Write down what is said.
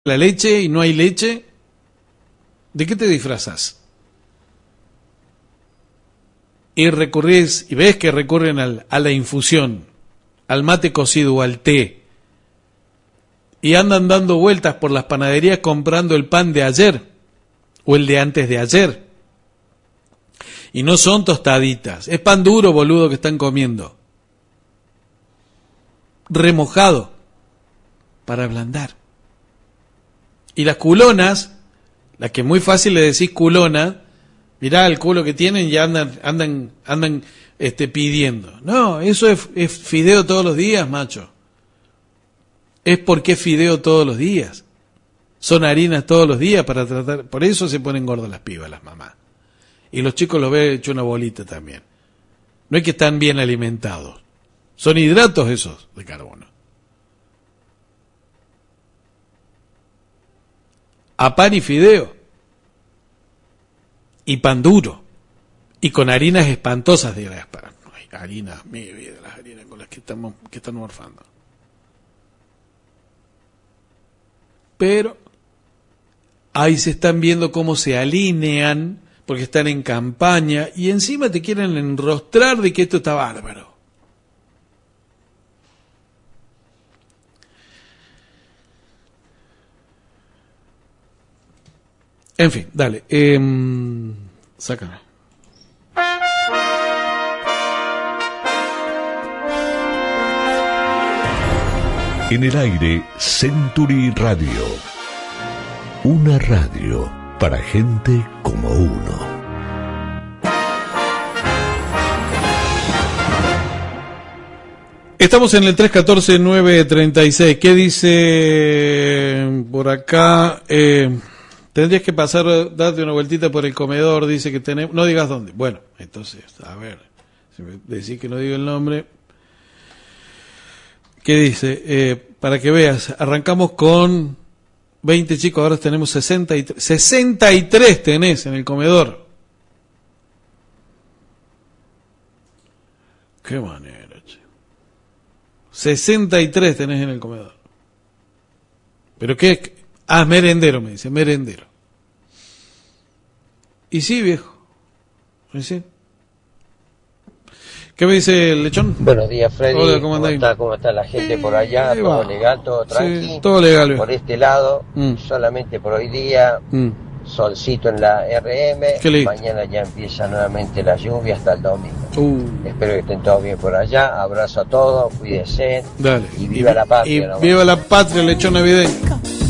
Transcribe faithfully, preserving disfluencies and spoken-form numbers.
la leche y no hay leche, ¿de qué te disfrazas? Y recurrís, y ves que recurren al, a la infusión, al mate cocido o al té, y andan dando vueltas por las panaderías comprando el pan de ayer, o el de antes de ayer, y no son tostaditas, es pan duro, boludo, que están comiendo, remojado, para ablandar. Y las culonas, las que muy fácil le decís culona, mirá el culo que tienen y andan, andan, andan este, pidiendo. No, eso es, es fideo todos los días, macho. Es porque es fideo todos los días. Son harinas todos los días para tratar, por eso se ponen gordas las pibas, las mamás. Y los chicos los ven hecho una bolita también. No es que están bien alimentados. Son hidratos esos de carbono. A pan y fideo, y pan duro, y con harinas espantosas de las harinas, mi vida, las harinas con las que estamos, que están morfando. Pero ahí se están viendo cómo se alinean, porque están en campaña, y encima te quieren enrostrar de que esto está bárbaro. En fin, dale. Eh, sácame. En el aire, Century Radio. Una radio para gente como uno. Estamos en el tres uno cuatro nueve tres seis. ¿Qué dice por acá? Eh... Tendrías que pasar, darte una vueltita por el comedor, dice que tenemos, no digas dónde. Bueno, entonces, a ver, si me decís que no digo el nombre. ¿Qué dice? Eh, para que veas, arrancamos con veinte chicos, ahora tenemos sesenta y tres, sesenta y tres tenés en el comedor. Qué manera, che. sesenta y tres tenés en el comedor. ¿Pero qué? Ah, merendero, me dice, merendero. Y sí, viejo. ¿Y sí? ¿Qué me dice el lechón? Buenos días, Freddy. Hola, ¿cómo, ¿Cómo está, ¿Cómo está la gente por allá? Eh, ¿Todo va. legal, todo tranqui? Sí, todo legal, viejo. Por este lado, Mm. solamente por hoy día, Mm. solcito en la R M. Qué lindo. Mañana ya empieza nuevamente la lluvia hasta el domingo. Uh, Espero que estén todos bien por allá. Abrazo a todos, cuídense. dale. Y viva la patria, Y ¿no? viva la patria, lechón navideño.